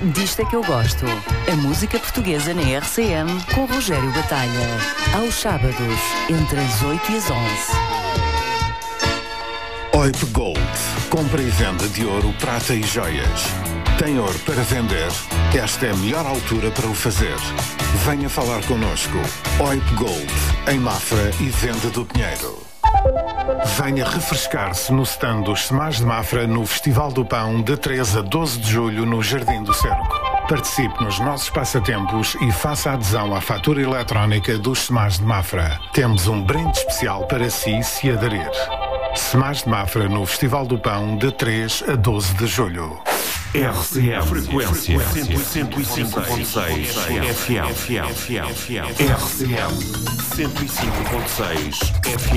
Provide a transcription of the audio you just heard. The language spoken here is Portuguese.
Disto é que eu gosto. A música portuguesa na RCM com Rogério Batalha. Aos sábados, entre as 8 e as 11. OIP Gold. Compra e venda de ouro, prata e joias. Tem ouro para vender? Esta é a melhor altura para o fazer. Venha falar connosco. OIP Gold. Em Mafra e Venda do Pinheiro. Venha refrescar-se no stand dos Semás de Mafra no Festival do Pão de 13 a 12 de julho no Jardim do Cerco. Participe nos nossos passatempos e faça adesão à fatura eletrónica dos Semás de Mafra. Temos um brinde especial para si se aderir. Semás de Mafra no Festival do Pão de 3 a 12 de julho. RCM Frequência 105.6 FM RCM 105.6 FM